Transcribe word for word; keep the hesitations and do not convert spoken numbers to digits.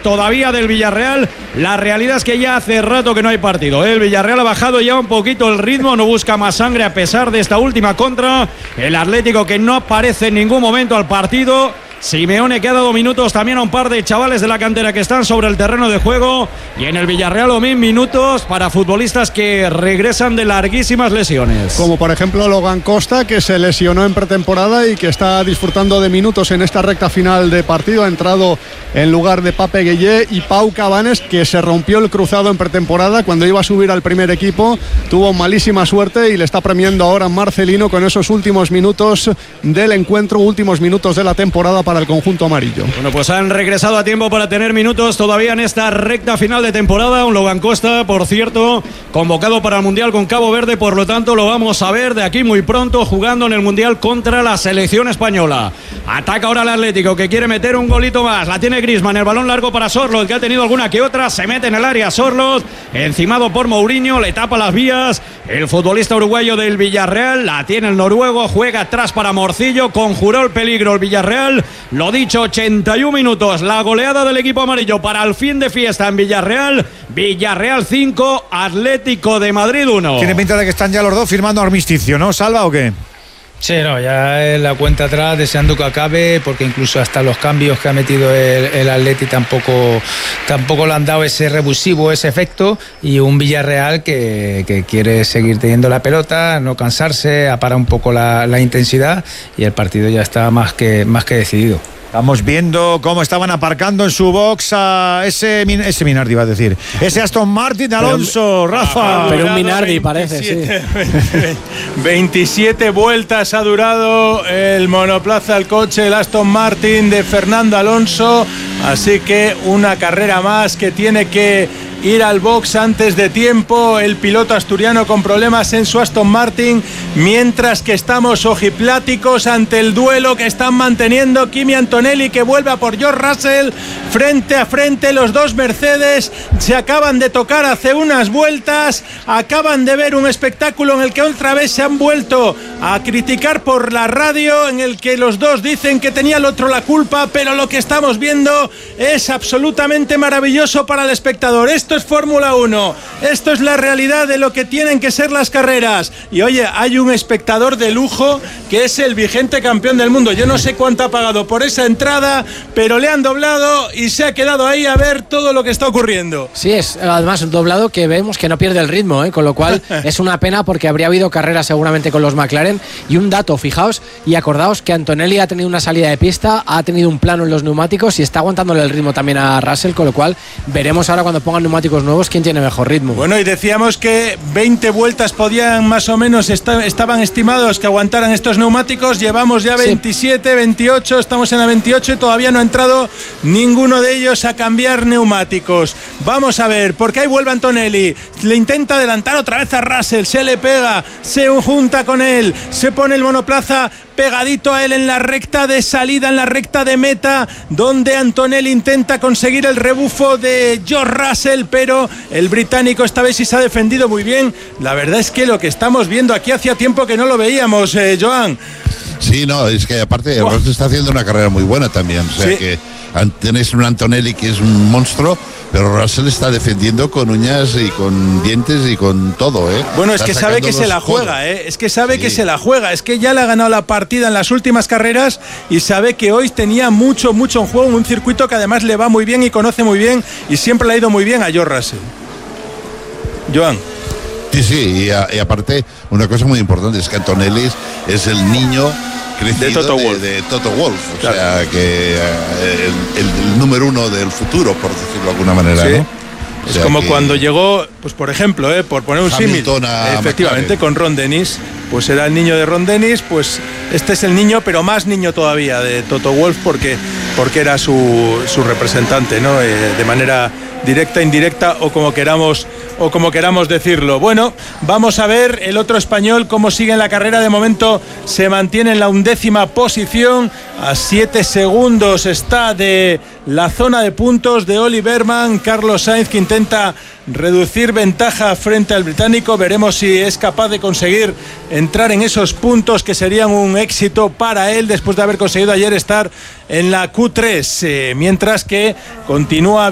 todavía del Villarreal. La realidad es que ya hace rato que no hay partido. El Villarreal ha bajado ya un poquito el ritmo, no busca más sangre a pesar de esta última contra. El Atlético que no aparece en ningún momento al partido. Simeone que ha dado minutos también a un par de chavales de la cantera que están sobre el terreno de juego, y en el Villarreal o mil minutos para futbolistas que regresan de larguísimas lesiones. Como por ejemplo Logan Costa, que se lesionó en pretemporada y que está disfrutando de minutos en esta recta final de partido. Ha entrado en lugar de Pape Gueye, y Pau Cabanes, que se rompió el cruzado en pretemporada cuando iba a subir al primer equipo. Tuvo malísima suerte y le está premiando ahora Marcelino con esos últimos minutos del encuentro, últimos minutos de la temporada para el conjunto amarillo. Bueno, pues han regresado a tiempo para tener minutos todavía en esta recta final de temporada. Un Logan Costa, por cierto, convocado para el Mundial con Cabo Verde, por lo tanto lo vamos a ver de aquí muy pronto jugando en el Mundial contra la selección española. Ataca ahora el Atlético, que quiere meter un golito más. La tiene Griezmann, el balón largo para Sorloth, que ha tenido alguna que otra. Se mete en el área Sorloth, encimado por Mourinho, le tapa las vías. El futbolista uruguayo del Villarreal, la tiene el noruego, juega atrás para Morcillo, conjuró el peligro el Villarreal. Lo dicho, ochenta y un minutos, la goleada del equipo amarillo para el fin de fiesta en Villarreal. Villarreal cinco, Atlético de Madrid uno. Tiene pinta de que están ya los dos firmando armisticio, ¿no, Salva, o qué? Sí, no, ya es la cuenta atrás, deseando que acabe, porque incluso hasta los cambios que ha metido el, el Atleti tampoco, tampoco le han dado ese revulsivo, ese efecto, y un Villarreal que, que quiere seguir teniendo la pelota, no cansarse, aparar un poco la, la intensidad, y el partido ya está más que, más que decidido. Estamos viendo cómo estaban aparcando en su box a ese, ese Minardi, iba a decir. Ese Aston Martin de Alonso, pero, Rafa. Pero un Minardi parece, veintisiete, sí. veintisiete vueltas ha durado el monoplaza, el coche, el Aston Martin de Fernando Alonso. Así que una carrera más que tiene que ir al box antes de tiempo el piloto asturiano con problemas en su Aston Martin, mientras que estamos ojipláticos ante el duelo que están manteniendo Kimi Antonelli, que vuelve a por George Russell. Frente a frente los dos Mercedes se acaban de tocar hace unas vueltas, acaban de ver un espectáculo en el que otra vez se han vuelto a criticar por la radio, en el que los dos dicen que tenía el otro la culpa, pero lo que estamos viendo es absolutamente maravilloso para el espectador. Esto es Fórmula uno, esto es la realidad de lo que tienen que ser las carreras. Y oye, hay un espectador de lujo que es el vigente campeón del mundo. Yo no sé cuánto ha pagado por esa entrada, pero le han doblado y se ha quedado ahí a ver todo lo que está ocurriendo. Sí, es además un doblado que vemos que no pierde el ritmo, ¿eh? Con lo cual es una pena, porque habría habido carreras seguramente con los McLaren. Y un dato, fijaos y acordaos que Antonelli ha tenido una salida de pista, ha tenido un plano en los neumáticos y está aguantándole el ritmo también a Russell, con lo cual veremos ahora cuando pongan neumáticos nuevos quién tiene mejor ritmo. Bueno, y decíamos que veinte vueltas podían más o menos, est- estaban estimados que aguantaran estos neumáticos. Llevamos ya veintisiete, sí. veintiocho, estamos en la veintiocho y todavía no ha entrado ninguno de ellos a cambiar neumáticos. Vamos a ver, porque ahí vuelve Antonelli, le intenta adelantar otra vez a Russell, se le pega, se junta con él, se pone el monoplaza pegadito a él en la recta de salida, en la recta de meta, donde Antonelli intenta conseguir el rebufo de George Russell, pero el británico esta vez sí se ha defendido muy bien. La verdad es que lo que estamos viendo aquí hacía tiempo que no lo veíamos, eh, Joan. Sí, no, es que aparte oh. Russell está haciendo una carrera muy buena también, o sea sí. que tenéis un Antonelli que es un monstruo, pero Russell está defendiendo con uñas y con dientes y con todo, ¿eh? Bueno, es está que sabe que se la juega, codos. ¿eh? Es que sabe sí. que se la juega, es que ya le ha ganado la partida en las últimas carreras y sabe que hoy tenía mucho, mucho en juego, un circuito que además le va muy bien y conoce muy bien y siempre le ha ido muy bien a George Russell. Joan. Sí, sí, y, a, y aparte, una cosa muy importante es que Antonelli es el niño crecido de Toto Wolff, de, de Toto Wolff o claro. sea que eh, el, el, el número uno del futuro, por decirlo de alguna manera, sí. ¿no? O sea es como que... cuando llegó, pues por ejemplo, eh, por poner un símil, efectivamente, McLaren. Con Ron Dennis, pues era el niño de Ron Dennis, pues este es el niño, pero más niño todavía, de Toto Wolff, porque, porque era su, su representante, ¿no? Eh, de manera directa, indirecta o como queramos o como queramos decirlo. Bueno, vamos a ver el otro español cómo sigue en la carrera. De momento se mantiene en la undécima posición, a siete segundos está de la zona de puntos de Oli Berman. Carlos Sainz, que intenta reducir ventaja frente al británico. Veremos si es capaz de conseguir entrar en esos puntos que serían un éxito para él después de haber conseguido ayer estar en la Q tres, eh, mientras que continúa